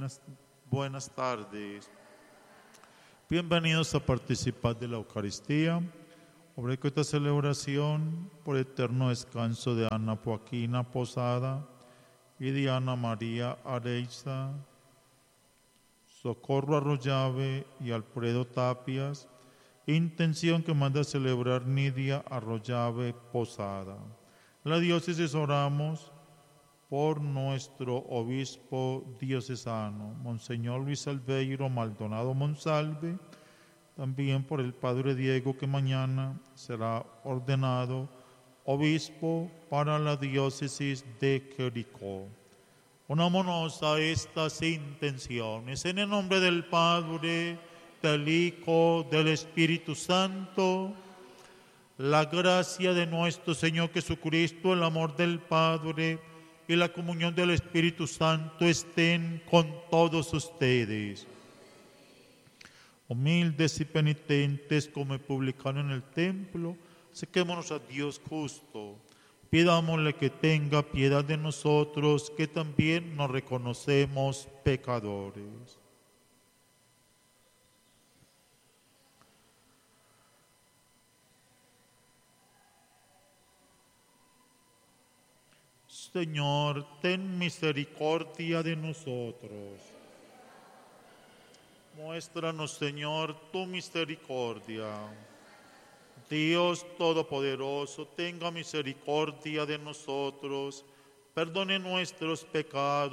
buenas tardes. Bienvenidos a participar de la Eucaristía. Ofrezco esta celebración por eterno descanso de Ana Joaquina Posada y Diana María Areiza, Socorro Arroyave y Alfredo Tapias, intención que manda celebrar Nidia Arroyave Posada. La diócesis oramos por nuestro obispo diocesano, Monseñor Luis Albeiro Maldonado Monsalve, también por el Padre Diego, que mañana será ordenado obispo para la diócesis de Jericó. Unámonos a estas intenciones. En el nombre del Padre, del Hijo, del Espíritu Santo. La gracia de nuestro Señor Jesucristo, el amor del Padre y la comunión del Espíritu Santo estén con todos ustedes. Humildes y penitentes como publicano en el templo, acerquémonos a Dios justo. Pidámosle que tenga piedad de nosotros, que también nos reconocemos pecadores. Señor, ten misericordia de nosotros. Muéstranos, Señor, tu misericordia. Dios Todopoderoso, tenga misericordia de nosotros, perdone nuestros pecados